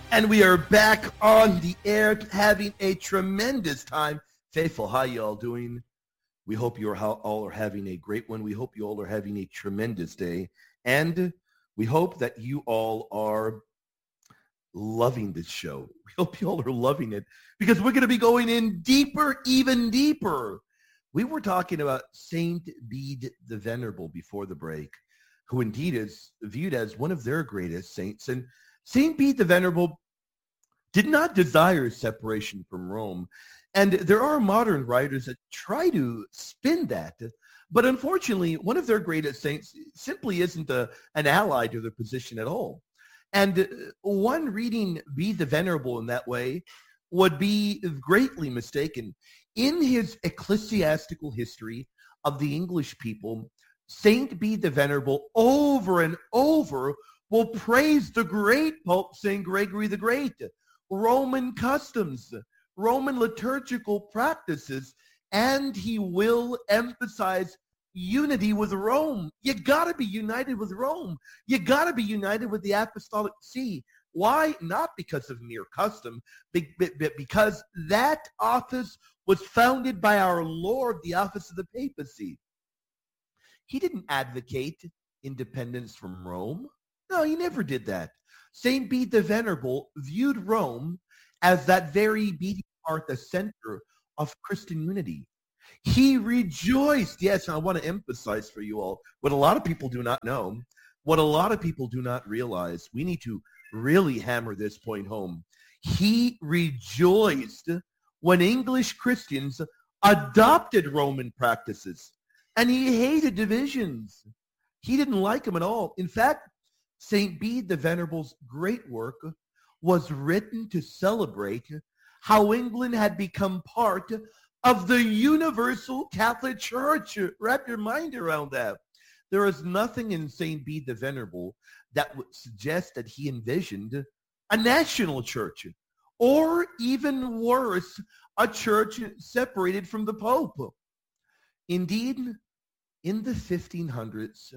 And we are back on the air having a tremendous time. Faithful, how you all doing? We hope you all are having a great one. We hope you all are having a tremendous day. And we hope that you all are loving this show. We hope you all are loving it because we're going to be going in deeper, even deeper. We were talking about Saint Bede the Venerable before the break, who indeed is viewed as one of their greatest saints. And Saint Bede the Venerable did not desire separation from Rome. And there are modern writers that try to spin that. But unfortunately, one of their greatest saints simply isn't an ally to their position at all. And one reading Bede the Venerable in that way would be greatly mistaken. In his ecclesiastical history of the English people, Saint Bede the Venerable over and over will praise the great Pope St. Gregory the Great, Roman customs, Roman liturgical practices, and he will emphasize unity with Rome. You got to be united with Rome. You got to be united with the Apostolic See. Why? Not because of mere custom, but because that office was founded by our Lord, the office of the papacy. He didn't advocate independence from Rome. No, he never did that. Saint Bede the Venerable viewed Rome as that very beating heart, the center of Christian unity. He rejoiced. Yes, I want to emphasize for you all what a lot of people do not know, what a lot of people do not realize. We need to really hammer this point home. He rejoiced when English Christians adopted Roman practices, and he hated divisions. He didn't like them at all. In fact, St. Bede the Venerable's great work was written to celebrate how England had become part of the universal Catholic Church. Wrap your mind around that. There is nothing in St. Bede the Venerable that would suggest that he envisioned a national church, or even worse, a church separated from the Pope. Indeed, in the 1500s,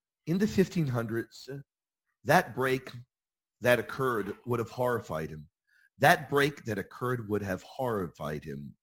that break that occurred would have horrified him. That break that occurred would have horrified him.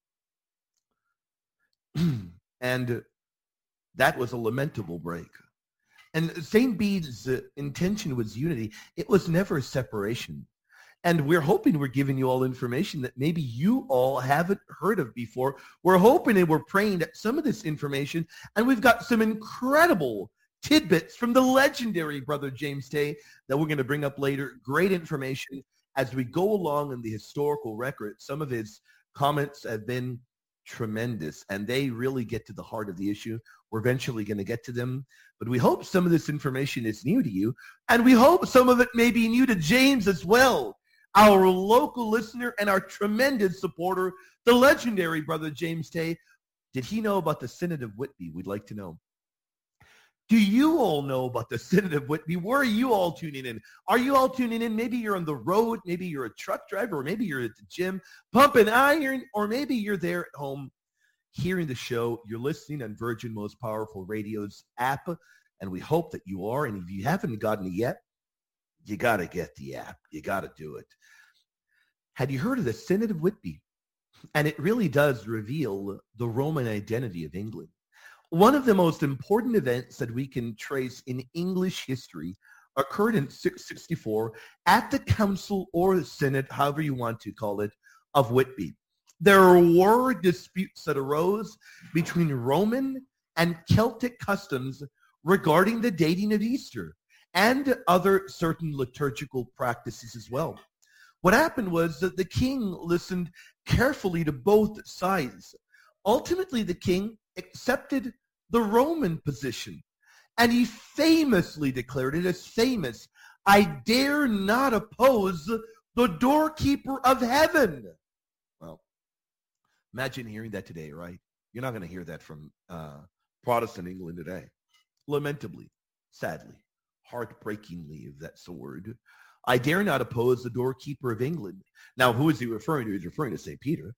And that was a lamentable break. And St. Bede's intention was unity. It was never separation. And we're hoping we're giving you all information that maybe you all haven't heard of before. We're hoping and we're praying that some of this information, and we've got some incredible tidbits from the legendary Brother James Tay that we're going to bring up later. Great information as we go along in the historical record. Some of his comments have been tremendous, and they really get to the heart of the issue. We're eventually going to get to them, but we hope some of this information is new to you, and we hope some of it may be new to James as well, our local listener and our tremendous supporter, the legendary Brother James Tay. Did he know about the Synod of Whitby? We'd like to know. Do you all know about the Synod of Whitby? Where are you all tuning in? Are you all tuning in? Maybe you're on the road. Maybe you're a truck driver, or maybe you're at the gym pumping iron, or maybe you're there at home hearing the show. You're listening on Virgin Most Powerful Radio's app, and we hope that you are. And if you haven't gotten it yet, you got to get the app. You got to do it. Had you heard of the Synod of Whitby? And it really does reveal the Roman identity of England. One of the most important events that we can trace in English history occurred in 664 at the council or synod, however you want to call it, of Whitby. There were disputes that arose between Roman and Celtic customs regarding the dating of Easter and other certain liturgical practices as well. What happened was that the king listened carefully to both sides. Ultimately, the king accepted the Roman position, and he famously declared it as famous, "I dare not oppose the doorkeeper of heaven." Well, imagine hearing that today, right? You're not going to hear that from Protestant England today. Lamentably, sadly, heartbreakingly, if that's the word. I dare not oppose the doorkeeper of England. Now, who is he referring to? He's referring to St. Peter.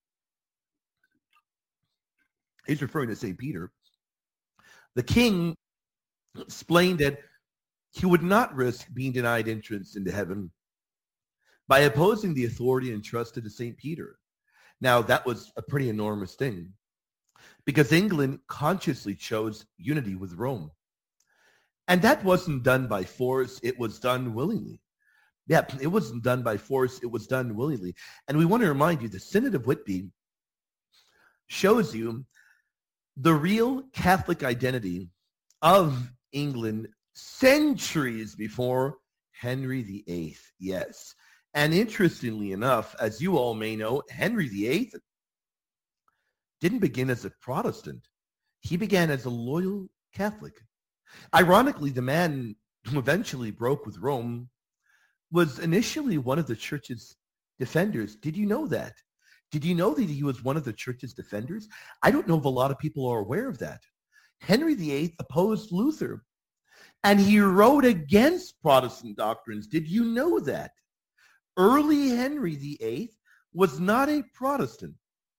He's referring to St. Peter. The king explained that he would not risk being denied entrance into heaven by opposing the authority entrusted to St. Peter. Now, that was a pretty enormous thing because England consciously chose unity with Rome. And that wasn't done by force. It was done willingly. Yeah, it wasn't done by force. It was done willingly. And we want to remind you, the Synod of Whitby shows you the real Catholic identity of England centuries before Henry VIII. Yes. And interestingly enough, as you all may know, Henry VIII didn't begin as a Protestant. He began as a loyal Catholic. Ironically, the man who eventually broke with Rome was initially one of the church's defenders. Did you know that? Did you know that he was one of the church's defenders? I don't know if a lot of people are aware of that. Henry VIII opposed Luther, and he wrote against Protestant doctrines. Did you know that? Early Henry VIII was not a Protestant.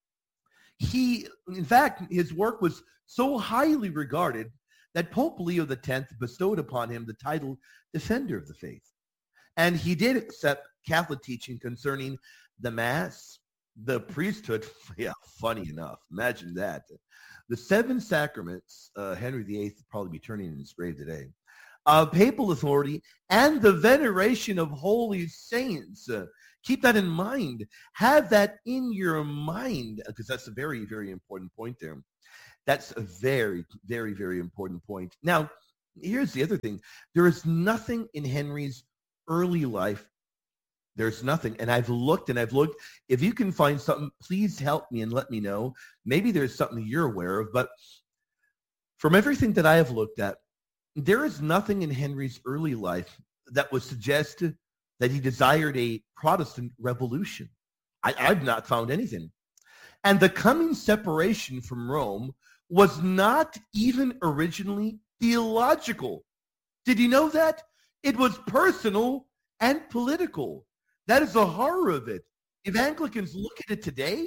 In fact, his work was so highly regarded that Pope Leo X bestowed upon him the title Defender of the Faith. And he did accept Catholic teaching concerning the Mass, the priesthood. Yeah, funny enough. Imagine that. The seven sacraments, Henry VIII would probably be turning in his grave today. Papal authority and the veneration of holy saints. Keep that in mind. Have that in your mind, because that's a very, very important point there. That's a very, very, very important point. Now, here's the other thing. There is nothing in Henry's early life. There's nothing. And I've looked. If you can find something, please help me and let me know. Maybe there's something you're aware of. But from everything that I have looked at, there is nothing in Henry's early life that would suggest that he desired a Protestant revolution. I've not found anything. And the coming separation from Rome was not even originally theological. Did you know that? It was personal and political. That is the horror of it. If Anglicans look at it today,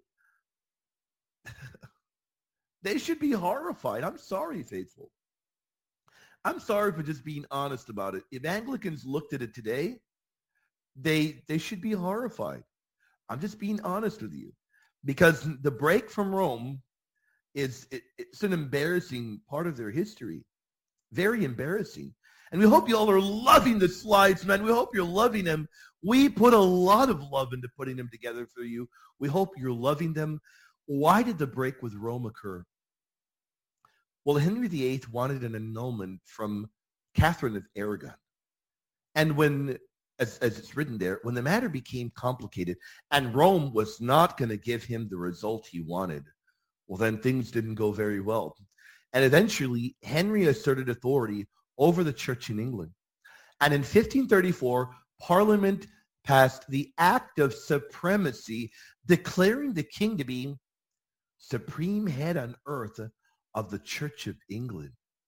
they should be horrified. I'm sorry, faithful. I'm sorry for just being honest about it. If Anglicans looked at it today, they should be horrified. I'm just being honest with you. Because the break from Rome it's an embarrassing part of their history. Very embarrassing. And we hope you all are loving the slides, man. We hope you're loving them. We put a lot of love into putting them together for you. We hope you're loving them. Why did the break with Rome occur? Well, Henry VIII wanted an annulment from Catherine of Aragon. And when, as it's written there, when the matter became complicated and Rome was not going to give him the result he wanted, well, then things didn't go very well. And eventually, Henry asserted authority over the church in England. And in 1534, Parliament passed the Act of Supremacy, declaring the king to be supreme head on earth of the Church of England.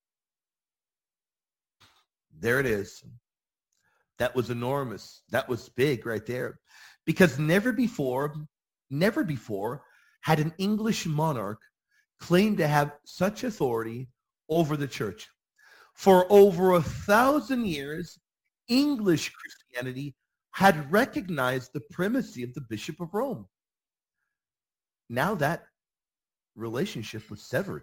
There it is. That was enormous. That was big right there. Because never before had an English monarch claimed to have such authority over the church. For over 1,000 years, English Christianity had recognized the primacy of the Bishop of Rome. Now that relationship was severed.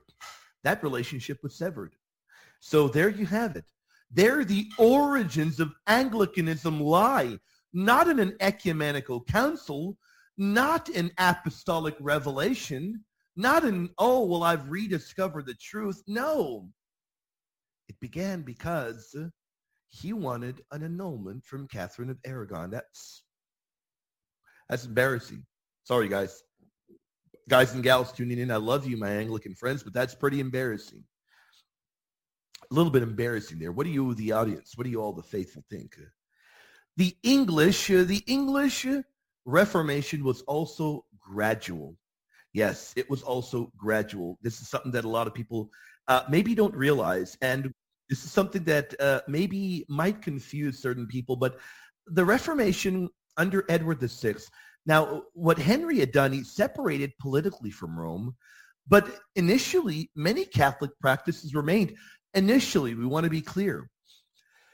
So there you have it. There the origins of Anglicanism lie, not in an ecumenical council, not in apostolic revelation, not in, oh, well, I've rediscovered the truth. No. It began because he wanted an annulment from Catherine of Aragon. That's embarrassing. Sorry, guys. Guys and gals tuning in, I love you, my Anglican friends, but that's pretty embarrassing. A little bit embarrassing there. What do you, the audience, what do you all, the faithful, think? The English Reformation was also gradual. Yes, it was also gradual. This is something that a lot of people maybe don't realize, and this is something that maybe might confuse certain people, but the Reformation under Edward VI, now what Henry had done, he separated politically from Rome, but initially many Catholic practices remained. Initially, we want to be clear.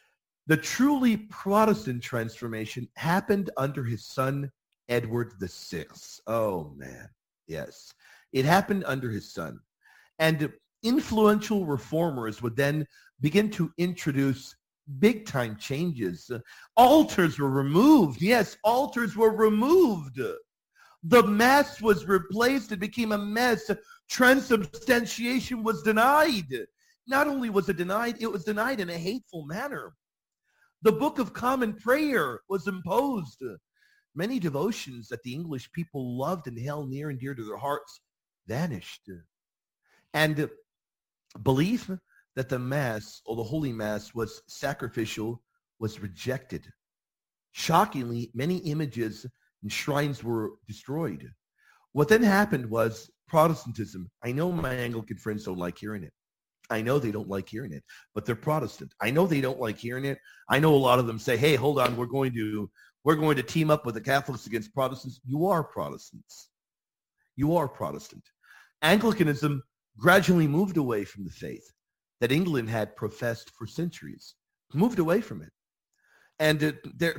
The truly Protestant transformation happened under his son, Edward VI. Oh, man. Yes. It happened under his son. And influential reformers would then begin to introduce big-time changes. Altars were removed. Yes, altars were removed. The Mass was replaced. It became a mess. Transubstantiation was denied. Not only was it was denied in a hateful manner. The Book of Common Prayer was imposed. Many devotions that the English people loved and held near and dear to their hearts vanished. And belief that the Mass or the Holy Mass was sacrificial was rejected. Shockingly, many images and shrines were destroyed. What then happened was Protestantism. I know my Anglican friends don't like hearing it. I know they don't like hearing it, but they're Protestant. I know they don't like hearing it. I know a lot of them say, hey, hold on, we're going to team up with the Catholics against Protestants. You are Protestants. You are Protestant. Anglicanism gradually moved away from the faith that England had professed for centuries, moved away from it. And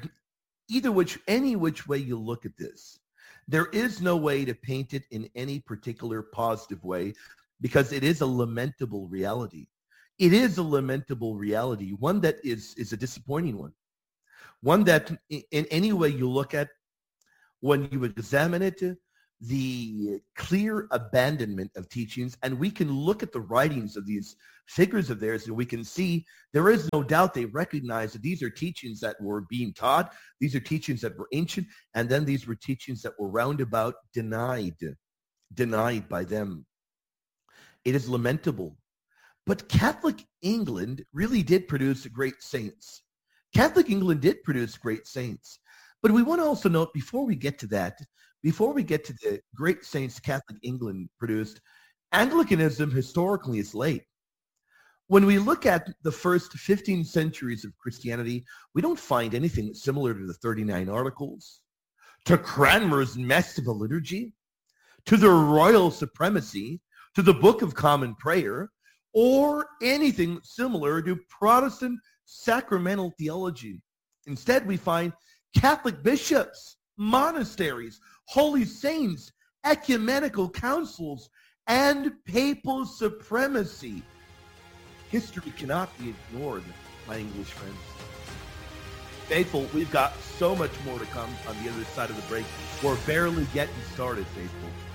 any which way you look at this, there is no way to paint it in any particular positive way because it is a lamentable reality. It is a lamentable reality, one that is a disappointing one. One that in any way you look at, when you examine it, the clear abandonment of teachings, and we can look at the writings of these figures of theirs, and we can see there is no doubt they recognize that these are teachings that were being taught, these are teachings that were ancient, and then these were teachings that were roundabout denied by them. It is lamentable. But Catholic England really did produce great saints. Catholic England did produce great saints. But we want to also note, before we get to the great saints Catholic England produced, Anglicanism historically is late. When we look at the first 15 centuries of Christianity, we don't find anything similar to the 39 Articles, to Cranmer's Mass of the Liturgy, to the royal supremacy, to the Book of Common Prayer, or anything similar to Protestant sacramental theology. Instead, we find Catholic bishops, monasteries, holy saints, ecumenical councils, and papal supremacy. History cannot be ignored, my English friends. Faithful, we've got so much more to come on the other side of the break. We're barely getting started, faithful.